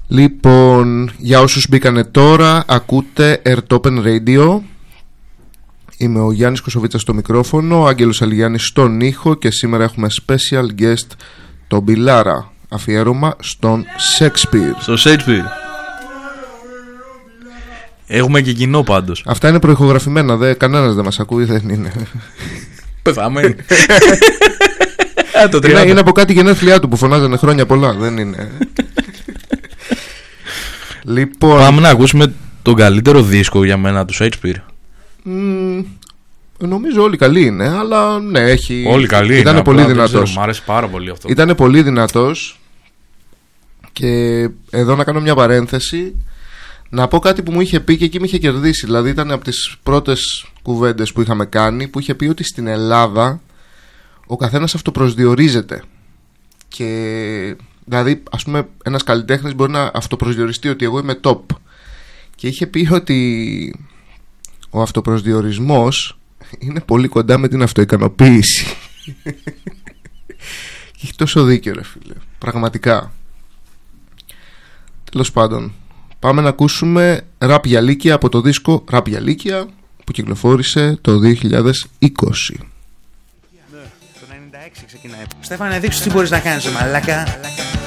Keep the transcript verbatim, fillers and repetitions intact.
Λοιπόν, για όσους μπήκανε τώρα, ακούτε Ertopen Radio. Είμαι ο Γιάννης Κοσοβίτσας στο μικρόφωνο, ο Άγγελος Αλιγιάννης στον ήχο και σήμερα έχουμε special guest τον Μπιλάρα, αφιέρωμα στον Shakespeare. Στο Shakespeare. Έχουμε και κοινό πάντως. Αυτά είναι προηχογραφημένα, δε, κανένας δεν μας ακούει, δεν είναι. Πεθαμένοι. είναι, είναι από κάτι γενέθλιά του που φωνάζανε χρόνια πολλά, δεν είναι. Λοιπόν, πάμε να ακούσουμε τον καλύτερο δίσκο για μένα του Shakespeare. Mm, νομίζω όλοι καλοί είναι, αλλά ναι, έχει. Όλοι καλοί Ήτανε είναι. Πολύ δυνατός. Μου άρεσε πάρα πολύ αυτό. Ήτανε πολύ δυνατός. Και εδώ να κάνω μια παρένθεση. Να πω κάτι που μου είχε πει και εκεί με είχε κερδίσει. Δηλαδή ήταν από τις πρώτες κουβέντες που είχαμε κάνει, που είχε πει ότι στην Ελλάδα ο καθένας αυτοπροσδιορίζεται. Και δηλαδή, ας πούμε, ένας καλλιτέχνης μπορεί να αυτοπροσδιοριστεί ότι εγώ είμαι top. Και είχε πει ότι ο αυτοπροσδιορισμός είναι πολύ κοντά με την αυτοικανοποίηση. Και έχει τόσο δίκιο, ρε φίλε. Πραγματικά. Τέλος πάντων, πάμε να ακούσουμε Ραπ για Λύκεια από το δίσκο Ραπ για Λύκεια που κυκλοφόρησε το δύο χιλιάδες είκοσι. Ναι, το ενενήντα έξι ξεκινάει. Στέφανε, δείξου τι μπορείς να κάνεις, μαλάκα.